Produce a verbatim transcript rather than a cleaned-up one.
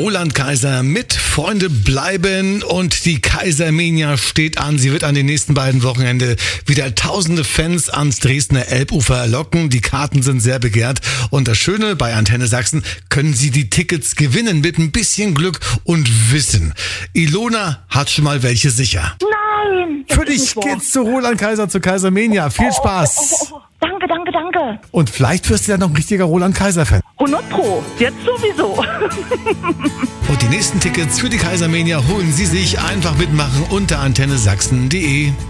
Roland Kaiser mit Freunde bleiben und die Kaisermania steht an. Sie wird an den nächsten beiden Wochenende wieder tausende Fans ans Dresdner Elbufer locken. Die Karten sind sehr begehrt und das Schöne, bei Antenne Sachsen können Sie die Tickets gewinnen mit ein bisschen Glück und Wissen. Ilona hat schon mal welche sicher. Nein! Für dich geht's zu Roland Kaiser, zu Kaisermania. Viel Spaß! Oh, oh, oh, oh. Danke, danke, danke. Und vielleicht wirst du ja noch ein richtiger Roland Kaiser-Fan. hundert Pro, jetzt sowieso. Und die nächsten Tickets für die Kaisermania holen Sie sich einfach mitmachen unter antenne sachsen punkt de.